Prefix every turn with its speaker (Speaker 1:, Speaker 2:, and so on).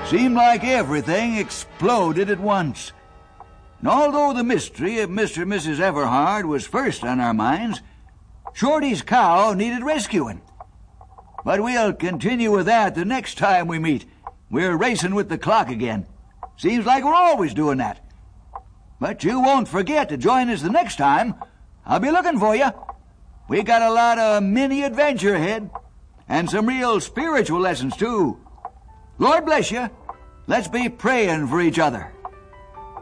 Speaker 1: Seemed like everything exploded at once. And although the mystery of Mr. and Mrs. Everhard was first on our minds, Shorty's cow needed rescuing. But we'll continue with that the next time we meet. We're racing with the clock again. Seems like we're always doing that. But you won't forget to join us the next time. I'll be looking for you. We got a lot of mini-adventure ahead, and some real spiritual lessons, too. Lord bless you. Let's be praying for each other.